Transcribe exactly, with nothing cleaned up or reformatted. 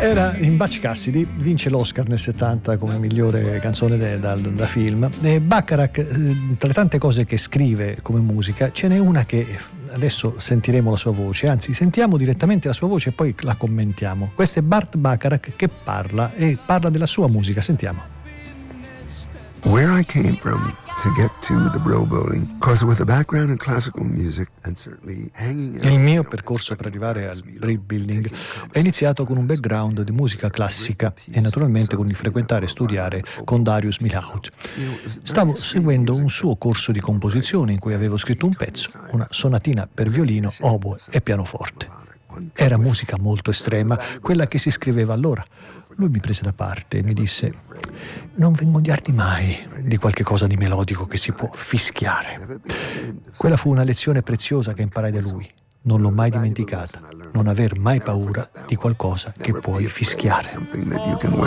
Era in Butch Cassidy, vince l'Oscar nel settanta come migliore canzone de, da, da film. E Bacharach, eh, tra le tante cose che scrive come musica, ce n'è una che adesso sentiremo la sua voce, anzi sentiamo direttamente la sua voce e poi la commentiamo. Questo è Burt Bacharach che parla e parla della sua musica, sentiamo. Where I came from to get to the Brill Building, because with a background in classical music and certainly hanging out. Il mio percorso per arrivare al Brill Building è iniziato con un background di musica classica e naturalmente con il frequentare e studiare con Darius Milhaud. Stavo seguendo un suo corso di composizione in cui avevo scritto un pezzo, una sonatina per violino, oboe e pianoforte. Era musica molto estrema, quella che si scriveva allora. Lui mi prese da parte e mi disse: non vi ingoiardi mai di qualche cosa di melodico che si può fischiare. Quella fu una lezione preziosa che imparai da lui. Non l'ho mai dimenticata. Non aver mai paura di qualcosa che puoi fischiare.